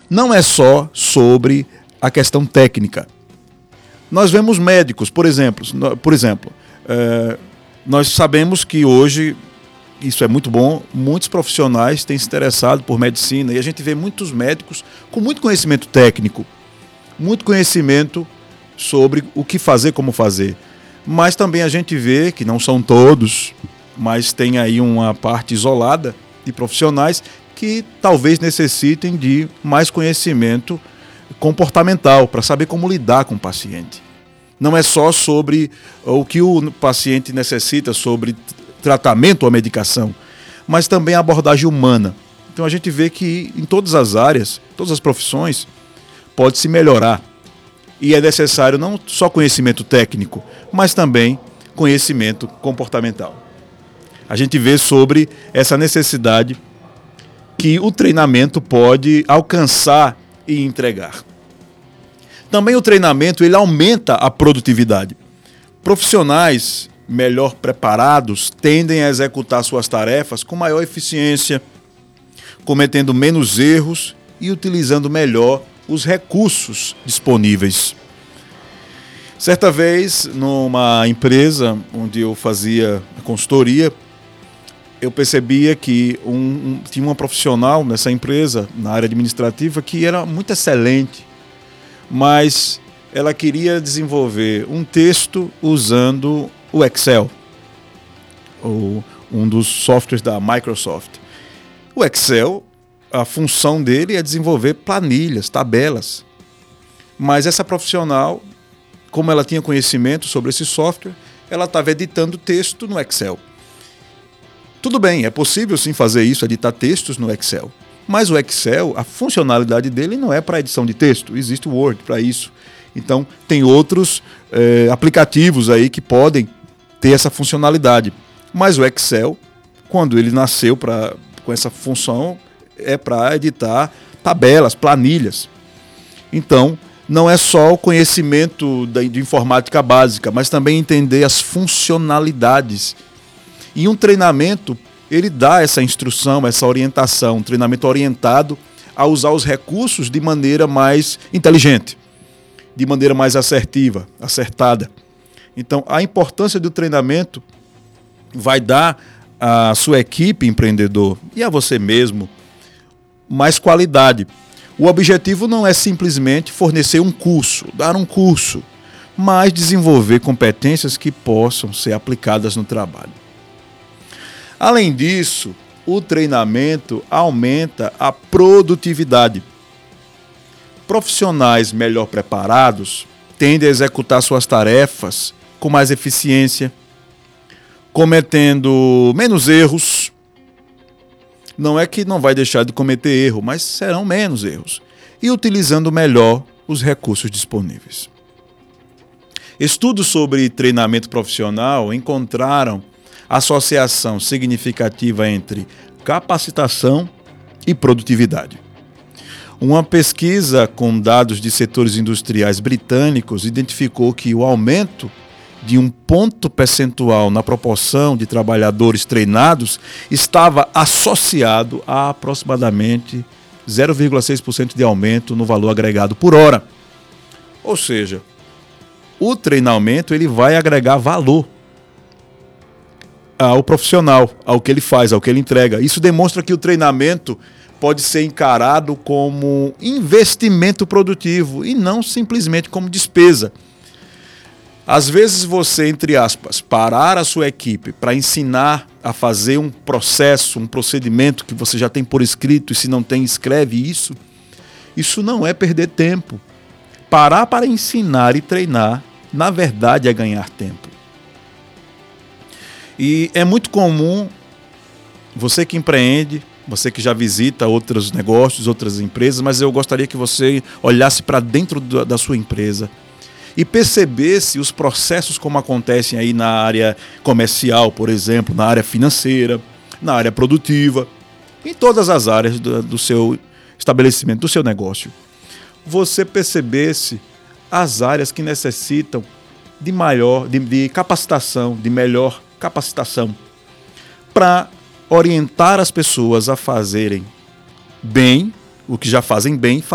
não é só sobre a questão técnica. Nós vemos médicos, por exemplo, nós sabemos que hoje, isso é muito bom, muitos profissionais têm se interessado por medicina e a gente vê muitos médicos com muito conhecimento técnico, muito conhecimento sobre o que fazer, como fazer. Mas também a gente vê que não são todos, mas tem aí uma parte isolada de profissionais que talvez necessitem de mais conhecimento comportamental para saber como lidar com o paciente. Não é só sobre o que o paciente necessita, sobre tratamento ou medicação, mas também a abordagem humana. Então a gente vê que em todas as áreas, todas as profissões, pode-se melhorar. E é necessário não só conhecimento técnico, mas também conhecimento comportamental. A gente vê sobre essa necessidade que o treinamento pode alcançar e entregar. Também o treinamento ele aumenta a produtividade. Profissionais melhor preparados tendem a executar suas tarefas com maior eficiência, cometendo menos erros e utilizando melhor os recursos disponíveis. Certa vez, numa empresa onde eu fazia consultoria, eu percebia que tinha uma profissional nessa empresa, na área administrativa, que era muito excelente, mas ela queria desenvolver um texto usando o Excel, um dos softwares da Microsoft. O Excel, a função dele é desenvolver planilhas, tabelas. Mas essa profissional, como ela tinha conhecimento sobre esse software, ela estava editando texto no Excel. Tudo bem, é possível sim fazer isso, editar textos no Excel. Mas o Excel, a funcionalidade dele não é para edição de texto, existe o Word para isso. Então, tem outros aplicativos aí que podem ter essa funcionalidade. Mas o Excel, quando ele nasceu com essa função, é para editar tabelas, planilhas. Então, não é só o conhecimento de informática básica, mas também entender as funcionalidades. E um treinamento, ele dá essa instrução, essa orientação, um treinamento orientado a usar os recursos de maneira mais inteligente, de maneira mais assertiva, acertada. Então, a importância do treinamento vai dar à sua equipe empreendedor e a você mesmo mais qualidade. O objetivo não é simplesmente fornecer um curso, dar um curso, mas desenvolver competências que possam ser aplicadas no trabalho. Além disso, o treinamento aumenta a produtividade. Profissionais melhor preparados tendem a executar suas tarefas com mais eficiência, cometendo menos erros. Não é que não vai deixar de cometer erro, mas serão menos erros. E utilizando melhor os recursos disponíveis. Estudos sobre treinamento profissional encontraram associação significativa entre capacitação e produtividade. Uma pesquisa com dados de setores industriais britânicos identificou que o aumento de um ponto percentual na proporção de trabalhadores treinados estava associado a aproximadamente 0,6% de aumento no valor agregado por hora. Ou seja, o treinamento ele vai agregar valor ao profissional, ao que ele faz, ao que ele entrega. Isso demonstra que o treinamento pode ser encarado como investimento produtivo e não simplesmente como despesa. Às vezes você, entre aspas, parar a sua equipe para ensinar a fazer um processo, um procedimento que você já tem por escrito e se não tem, escreve isso. Isso não é perder tempo. Parar para ensinar e treinar, na verdade, é ganhar tempo. E é muito comum, você que empreende, você que já visita outros negócios, outras empresas, mas eu gostaria que você olhasse para dentro da sua empresa e percebesse os processos como acontecem aí na área comercial, por exemplo, na área financeira, na área produtiva, em todas as áreas do seu estabelecimento, do seu negócio. Você percebesse as áreas que necessitam de capacitação, de melhor capacitação, para orientar as pessoas a fazerem bem, o que já fazem bem,